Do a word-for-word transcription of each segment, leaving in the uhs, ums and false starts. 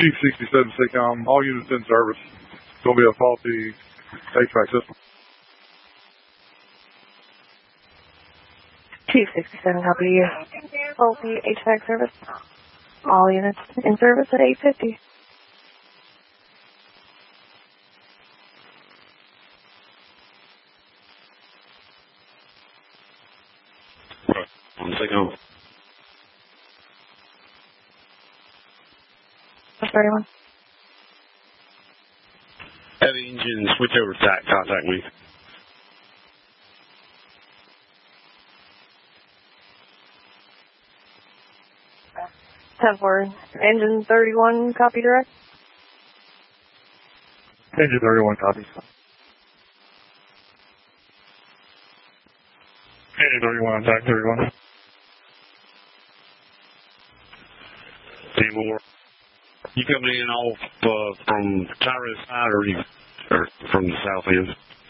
Chief sixty-seven SACOM, all units in service. It's going to be a faulty H V A C system. Chief sixty-seven, copy you. Faulty H V A C service. All units in service at eight fifty. Right. On SACOM. thirty-one. Heavy engine, switch over to T A C, contact me. ten four. Engine thirty-one, copy direct. Engine thirty-one, copy. Engine thirty-one, on T A C thirty-one. Any more? You coming in off uh, from Tyrus side or, you, or from the south end?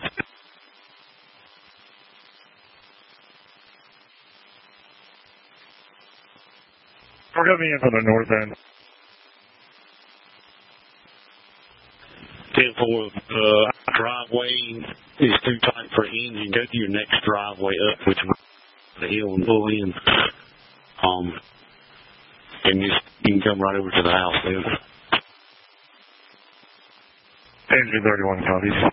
We're coming in from the north end. ten four, uh, driveway is too tight for engine. Go to your next driveway up, which is the hill and pull in. Um, and just, you can come right over to the house then. Engine thirty-one, copies.